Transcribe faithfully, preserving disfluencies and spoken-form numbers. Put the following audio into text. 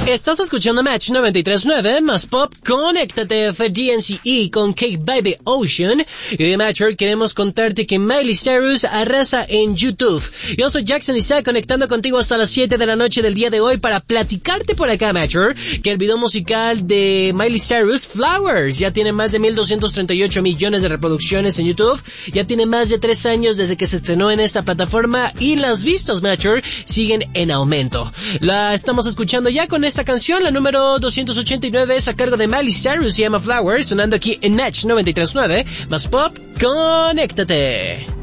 Estás escuchando Match noventa y tres punto nueve más Pop. Conéctate, fue D N C E con Cake Baby Ocean. Y de Matcher queremos contarte que Miley Cyrus arrasa en YouTube. Yo soy Jackson Isaac, conectando contigo hasta las siete de la noche del día de hoy para platicarte por acá, Matcher, que el video musical de Miley Cyrus, Flowers, ya tiene más de mil doscientos treinta y ocho millones de reproducciones en YouTube. Ya tiene más de tres años desde que se estrenó en esta plataforma y las vistas, Matcher, siguen en aumento. La estamos escuchando ya con esta canción, la número doscientos ochenta y nueve, es a cargo de Miley Cyrus, se llama Flowers, sonando aquí en Match noventa y tres punto nueve, más Pop. Conéctate.